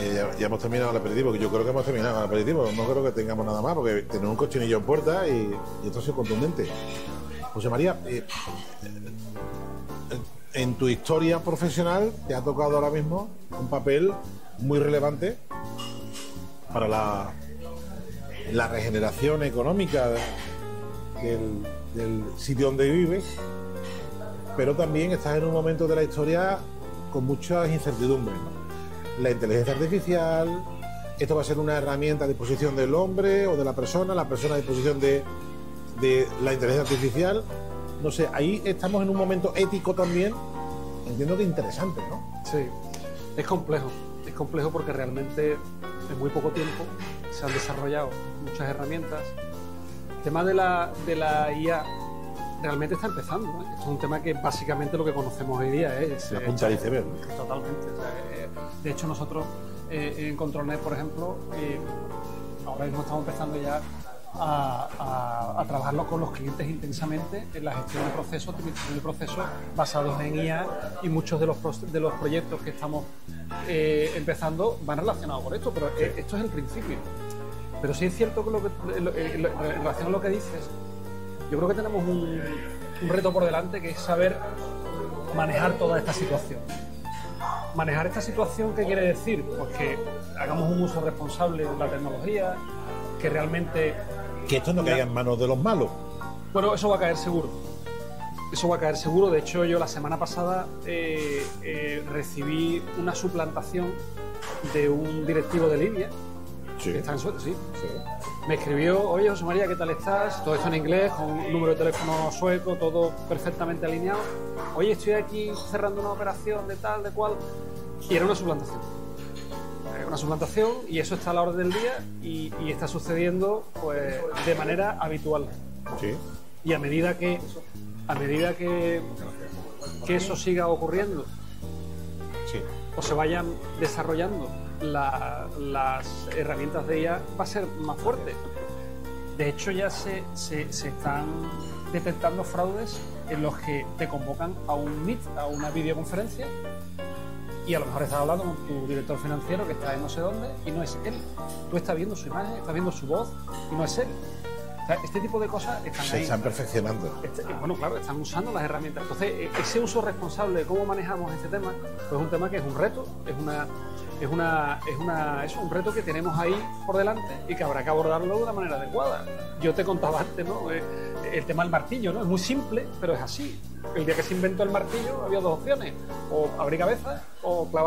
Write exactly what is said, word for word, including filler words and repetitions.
eh, ya, ya hemos terminado el aperitivo, que yo creo que hemos terminado el aperitivo, no creo que tengamos nada más, porque tenemos un cochinillo en puerta y, y esto ha sido contundente. José María, eh, en tu historia profesional te ha tocado ahora mismo un papel muy relevante para la, la regeneración económica del, del sitio donde vives, pero también estás en un momento de la historia con muchas incertidumbres, ¿no? La inteligencia artificial, esto va a ser una herramienta a disposición del hombre o de la persona, la persona a disposición de, de la inteligencia artificial. No sé, ahí estamos en un momento ético también, entiendo que interesante, ¿no? Sí, es complejo, es complejo porque realmente en muy poco tiempo se han desarrollado muchas herramientas. El tema de la, de la I A realmente está empezando, ¿eh? Esto es un tema que básicamente lo que conocemos hoy día es... La punta del iceberg. Totalmente. O sea, eh, de hecho, nosotros eh, en Controlnet, por ejemplo, eh, ahora mismo estamos empezando ya a, a, a trabajarlo con los clientes intensamente en la gestión de procesos, optimización de procesos basados en I A, y muchos de los, de los proyectos que estamos eh, empezando van relacionados con esto, pero eh, esto es el principio. Pero sí es cierto que, lo que lo, lo, en relación a lo que dices, yo creo que tenemos un, un reto por delante, que es saber manejar toda esta situación. Manejar esta situación, ¿qué quiere decir? Pues que hagamos un uso responsable de la tecnología, que realmente... Que esto no caiga en manos de los malos. Bueno, eso va a caer seguro. Eso va a caer seguro. De hecho, yo la semana pasada eh, eh, recibí una suplantación de un directivo de Libia. Sí. Que está en Suecia, sí. sí. Me escribió: oye, José María, ¿qué tal estás? Todo esto en inglés, con un número de teléfono sueco, todo perfectamente alineado. Oye, estoy aquí cerrando una operación de tal, de cual. Y era una suplantación. Una suplantación, y eso está a la orden del día y, y está sucediendo pues de manera habitual. Sí. Y a medida que a medida que, que eso siga ocurriendo, sí, o se vayan desarrollando la, las herramientas de I A, va a ser más fuerte. De hecho, ya se, se, se están detectando fraudes en los que te convocan a un Meet, a una videoconferencia, y a lo mejor estás hablando con tu director financiero que está en no sé dónde y no es él. Tú estás viendo su imagen, estás viendo su voz y no es él. O sea, este tipo de cosas están se ahí. están perfeccionando. Este, bueno, claro, están usando las herramientas. Entonces, ese uso responsable de cómo manejamos este tema, pues es un tema que es un reto, es una, es una, es una, es un reto que tenemos ahí por delante y que habrá que abordarlo de una manera adecuada. Yo te contaba antes, ¿no? El tema del martillo, ¿no? Es muy simple, pero es así. El día que se inventó el martillo había dos opciones: o abrir cabezas o clavar